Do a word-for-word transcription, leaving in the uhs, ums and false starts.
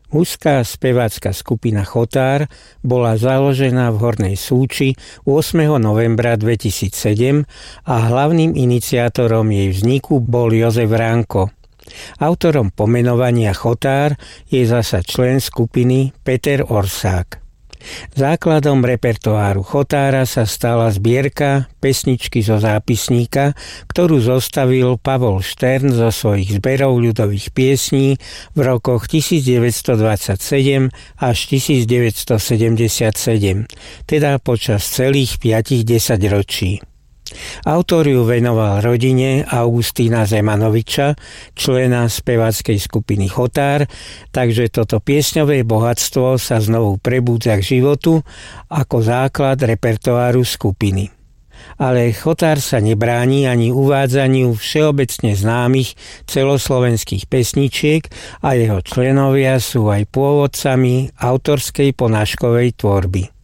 Mužská spevácka skupina Chotár bola založená v Hornej Súči ôsmeho novembra dvetisícsedem a hlavným iniciátorom jej vzniku bol Jozef Ránko. Autorom pomenovania Chotár je zasa člen skupiny Peter Orsák. Základom repertoáru Chotára sa stala zbierka Pesničky zo zápisníka, ktorú zostavil Pavol Štern zo svojich zberov ľudových piesní v rokoch devätnásťstodvadsaťsedem až devätnásťsedemdesiatsedem, teda počas celých piatich desaťročí. Autor ju venoval rodine Augustína Zemanoviča, člena speváckej skupiny Chotár, takže toto piesňové bohatstvo sa znovu prebúdza k životu ako základ repertoáru skupiny. Ale Chotár sa nebráni ani uvádzaniu všeobecne známych celoslovenských pesničiek a jeho členovia sú aj pôvodcami autorskej ponáškovej tvorby.